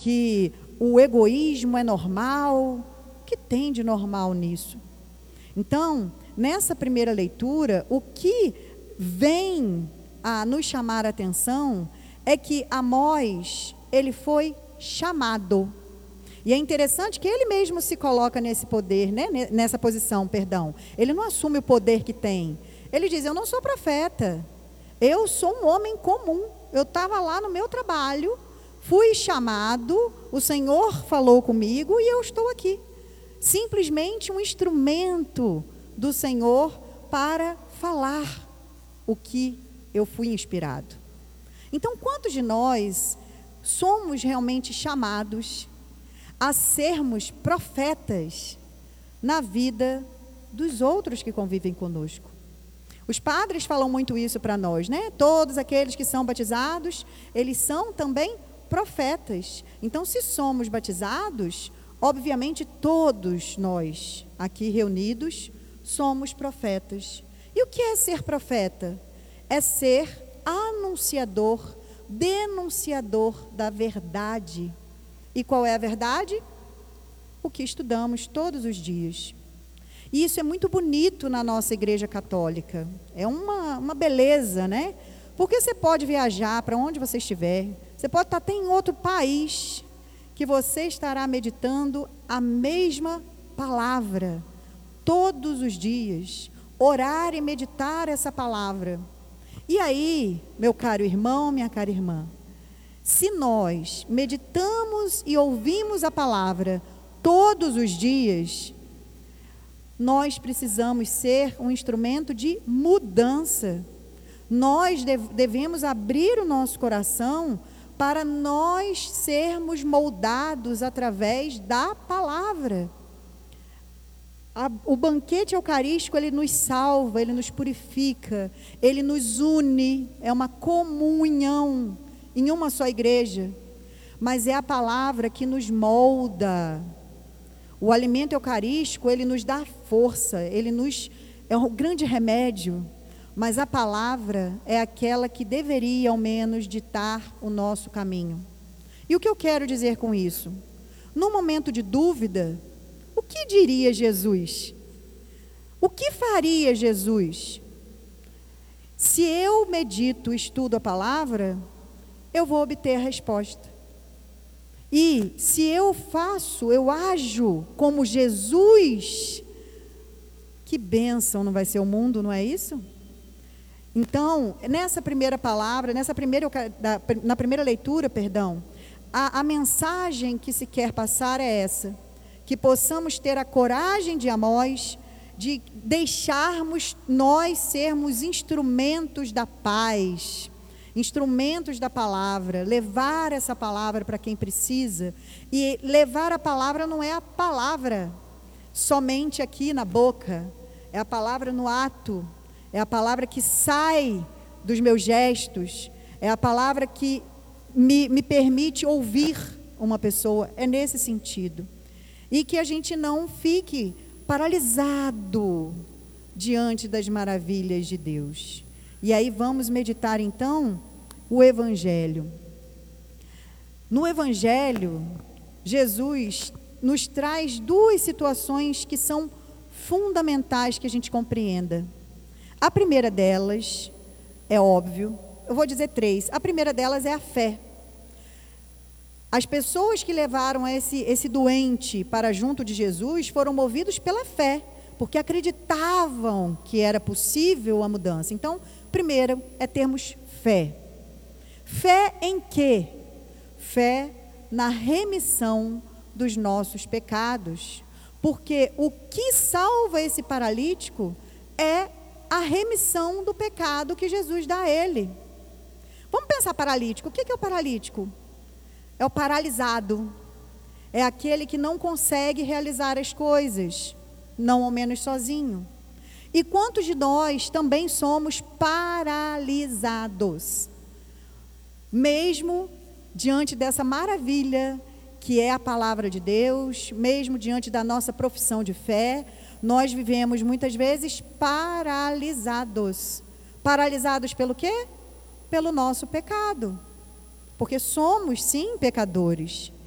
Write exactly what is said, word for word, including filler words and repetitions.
que o egoísmo é normal. O que tem de normal nisso? Então, nessa primeira leitura, o que vem a nos chamar a atenção é que Amós, ele foi chamado. E é interessante que ele mesmo se coloca nesse poder, né? Nessa posição, perdão. Ele não assume o poder que tem. Ele diz, eu não sou profeta, eu sou um homem comum. Eu estava lá no meu trabalho, fui chamado, o Senhor falou comigo e eu estou aqui. Simplesmente um instrumento do Senhor para falar o que eu fui inspirado. Então, quantos de nós somos realmente chamados a sermos profetas na vida dos outros que convivem conosco? Os padres falam muito isso para nós, né? Todos aqueles que são batizados, eles são também profetas. Então, se somos batizados, obviamente todos nós aqui reunidos somos profetas. E o que é ser profeta? É ser anunciador, denunciador da verdade. E qual é a verdade? O que estudamos todos os dias. E isso é muito bonito na nossa igreja católica. É uma, uma beleza, né? Porque você pode viajar para onde você estiver. Você pode estar até em outro país, que você estará meditando a mesma palavra todos os dias. Orar e meditar essa palavra. E aí, meu caro irmão, minha cara irmã, se nós meditamos e ouvimos a palavra todos os dias, nós precisamos ser um instrumento de mudança. Nós devemos abrir o nosso coração para nós sermos moldados através da palavra. O banquete eucarístico, ele nos salva, ele nos purifica, ele nos une, é uma comunhão em uma só igreja, mas é a palavra que nos molda. O alimento eucarístico, ele nos dá força, ele nos é um grande remédio, mas a palavra é aquela que deveria ao menos ditar o nosso caminho. E o que eu quero dizer com isso? No momento de dúvida, o que diria Jesus? O que faria Jesus? Se eu medito, estudo a palavra, eu vou obter a resposta. E se eu faço, eu ajo como Jesus, que bênção não vai ser o mundo, não é isso? Então, nessa primeira palavra, nessa primeira, na primeira leitura, perdão, a, a mensagem que se quer passar é essa: que possamos ter a coragem de Amós, de deixarmos nós sermos instrumentos da paz, instrumentos da palavra, levar essa palavra para quem precisa. E levar a palavra não é a palavra somente aqui na boca, é a palavra no ato, é a palavra que sai dos meus gestos, é a palavra que me, me permite ouvir uma pessoa. É nesse sentido. E que a gente não fique paralisado diante das maravilhas de Deus. E aí vamos meditar então o Evangelho. No Evangelho, Jesus nos traz duas situações que são fundamentais que a gente compreenda. A primeira delas, é óbvio, eu vou dizer três. A primeira delas é a fé. As pessoas que levaram esse, esse doente para junto de Jesus foram movidos pela fé, porque acreditavam que era possível a mudança. Então, primeiro é termos fé. Fé em quê? Fé na remissão dos nossos pecados. Porque o que salva esse paralítico é a remissão do pecado que Jesus dá a ele. Vamos pensar paralítico. O que é o paralítico? É o paralisado. É aquele que não consegue realizar as coisas, não ao menos sozinho. E quantos de nós também somos paralisados? Mesmo diante dessa maravilha que é a palavra de Deus, mesmo diante da nossa profissão de fé, nós vivemos muitas vezes paralisados. Paralisados pelo quê? Pelo nosso pecado. Porque somos sim pecadores.